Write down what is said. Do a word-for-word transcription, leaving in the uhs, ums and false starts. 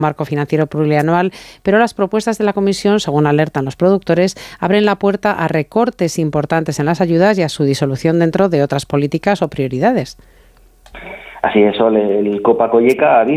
marco financiero plurianual, pero las propuestas de la Comisión, según alertan los productores, abren la puerta a recortes importantes en las ayudas y a su disolución dentro de otras políticas o prioridades. Así es, Sol, el Copa Cogeca ha